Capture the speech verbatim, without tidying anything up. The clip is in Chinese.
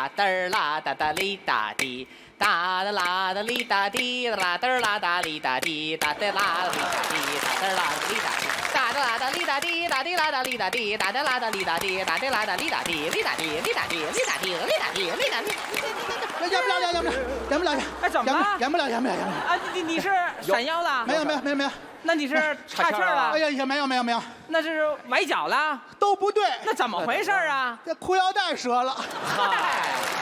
哒哒啦哒哒哩哒滴，哒哒啦哒哩哒滴，啦哒啦哒哩哒滴，哒哒啦哩哒滴，哒哒啦哩哒滴，哒哒啦哒哩哒滴，哒滴啦哒哩哒滴，哒哒啦哒哩哒滴，哒哒啦哒哩哒滴，哩哒滴，哩哒滴，哩哒滴，哩哒滴，哩哒滴。 演不了，演不了，演不了， 哎，怎么了？ 演不了，演不了，演不了。 啊，你你是闪腰了？ 没有，没有，没有，没有。 那你是岔气儿了？ 哎呀，也没有，没有，没有。 那是崴脚了？ 都不对。 那怎么回事啊？ 这裤腰带折了。 嗨。